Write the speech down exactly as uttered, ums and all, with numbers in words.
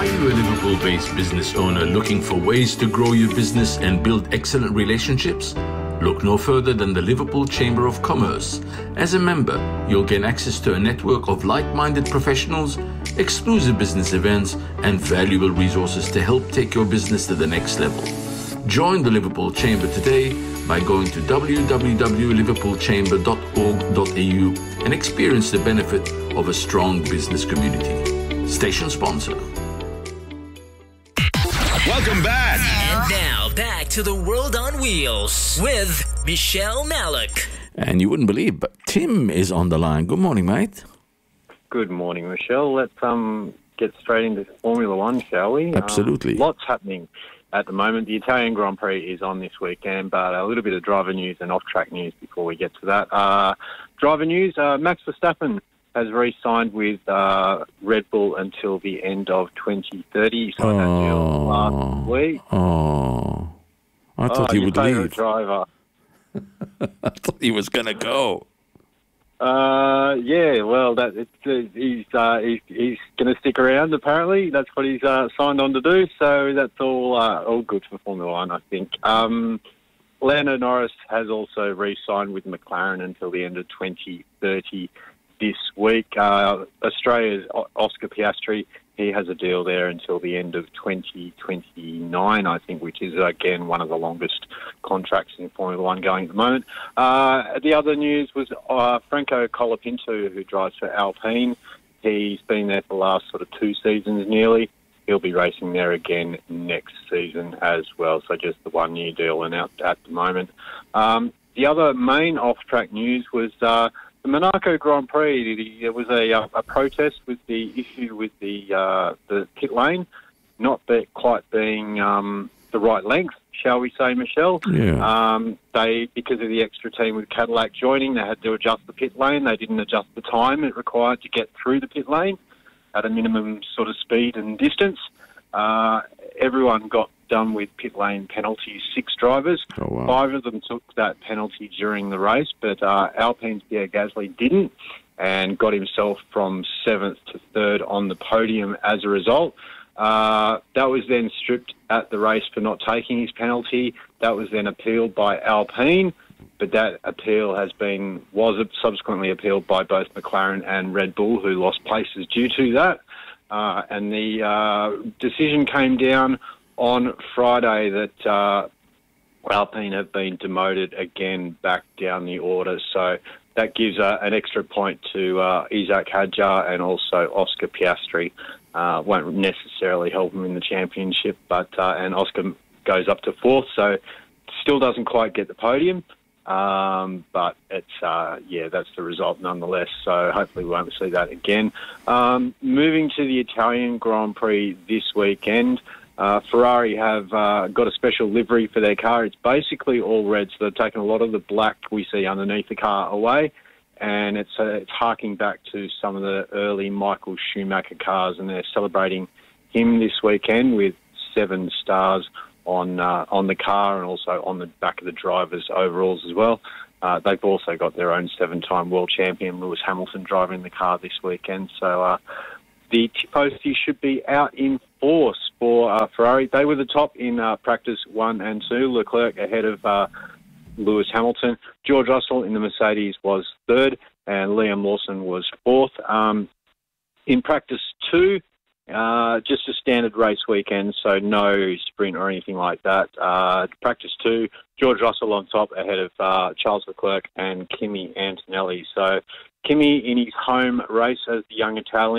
Are you a Liverpool-based business owner looking for ways to grow your business and build excellent relationships? Look no further than the Liverpool Chamber of Commerce. As a member, you'll gain access to a network of like-minded professionals, exclusive business events, and valuable resources to help take your business to the next level. Join the Liverpool Chamber today by going to w w w dot liverpool chamber dot org dot a u and experience the benefit of a strong business community. Station sponsor. Welcome back. And now back to the World on Wheels with Michelle Malik. And you wouldn't believe, but Tim is on the line. Good morning, mate. Good morning, Michelle. Let's um get straight into Formula One, shall we? Absolutely. Um, lots happening at the moment. The Italian Grand Prix is on this weekend, but a little bit of driver news and off-track news before we get to that. Uh, driver news, uh, Max Verstappen has re-signed with uh, Red Bull until the end of twenty thirty. He signed that deal last week. Oh, I thought oh, he your would favourite leave. driver. I thought he was going to go. Uh, yeah, well, that it's, uh, he's uh, he's, he's going to stick around. Apparently, that's what he's uh, signed on to do. So that's all uh, all good for Formula One, I think. Um, Lando Norris has also re-signed with McLaren until the end of twenty thirty. This week, uh, Australia's Oscar Piastri, he has a deal there until the end of twenty twenty-nine, I think, which is, again, one of the longest contracts in Formula One going at the moment. Uh, the other news was uh, Franco Colapinto, who drives for Alpine. He's been there for the last sort of two seasons nearly. He'll be racing there again next season as well, so just the one-year deal announced at the moment. Um, the other main off-track news was... Uh, The Monaco Grand Prix, there was a, a protest with the issue with the uh, the pit lane not be, quite being um, the right length, shall we say, Michelle? Yeah. Um, they, because of the extra team with Cadillac joining, they had to adjust the pit lane. They didn't adjust the time it required to get through the pit lane at a minimum sort of speed and distance. Uh, everyone got done with pit lane penalties, six drivers. Oh, wow. Five of them took that penalty during the race, but uh, Alpine's Pierre Gasly didn't and got himself from seventh to third on the podium as a result. Uh, that was then stripped at the race for not taking his penalty. That was then appealed by Alpine, but that appeal has been was subsequently appealed by both McLaren and Red Bull, who lost places due to that. Uh, and the uh, decision came down on Friday that uh, Alpine have been demoted again back down the order. So that gives uh, an extra point to uh, Isaac Hadjar and also Oscar Piastri. Uh, won't necessarily help him in the championship, but uh, and Oscar goes up to fourth, so still doesn't quite get the podium. Um, but it's, uh, yeah, that's the result nonetheless. So hopefully we won't see that again. Um, moving to the Italian Grand Prix this weekend, uh, Ferrari have, uh, got a special livery for their car. It's basically all red. So they've taken a lot of the black we see underneath the car away. And it's, uh, it's harking back to some of the early Michael Schumacher cars, and they're celebrating him this weekend with seven stars on uh, on the car and also on the back of the driver's overalls as well. Uh, they've also got their own seven-time world champion, Lewis Hamilton, driving the car this weekend. So uh, the Tifosi should be out in force for uh, Ferrari. They were the top in uh, practice one and two. Leclerc ahead of uh, Lewis Hamilton. George Russell in the Mercedes was third, and Liam Lawson was fourth. Um, in practice two, Uh, just a standard race weekend, so no sprint or anything like that. Uh, practice two, George Russell on top ahead of uh, Charles Leclerc and Kimi Antonelli. So Kimi in his home race as the young Italian.